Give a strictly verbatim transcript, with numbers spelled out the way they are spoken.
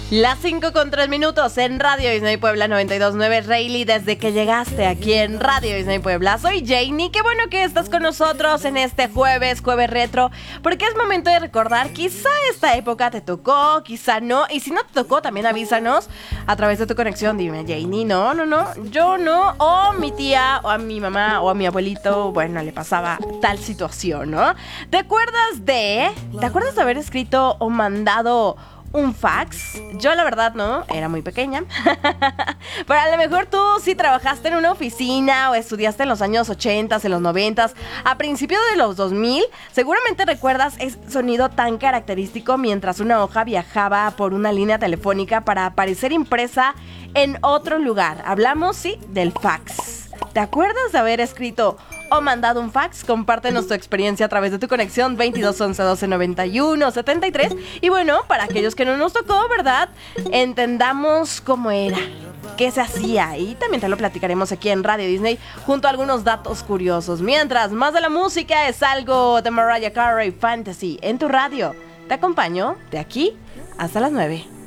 Las cinco con tres minutos en Radio Disney Puebla noventa y dos punto nueve. Rayleigh, desde que llegaste aquí en Radio Disney Puebla. Soy Janie, qué bueno que estás con nosotros en este jueves, jueves retro, porque es momento de recordar, quizá esta época te tocó, quizá no, y si no te tocó, también avísanos a través de tu conexión. Dime, Janie, no, no, no, yo no, o mi tía, o a mi mamá, o a mi abuelito, bueno, le pasaba tal situación, ¿no? ¿Te acuerdas de, te acuerdas de haber escrito o mandado un fax? Yo la verdad no, era muy pequeña. Pero a lo mejor tú sí trabajaste en una oficina o estudiaste en los años ochenta, en los noventa, a principios de los dos mil. Seguramente recuerdas ese sonido tan característico mientras una hoja viajaba por una línea telefónica para aparecer impresa en otro lugar. Hablamos, sí, del fax. ¿Te acuerdas de haber escrito o mandado un fax? Compártenos tu experiencia a través de tu conexión veintidós once doce noventa y uno setenta y tres. Y bueno, para aquellos que no nos tocó, ¿verdad? Entendamos cómo era, qué se hacía, y también te lo platicaremos aquí en Radio Disney junto a algunos datos curiosos. Mientras, más de la música es algo de Mariah Carey, Fantasy, en tu radio. Te acompaño de aquí hasta las nueve.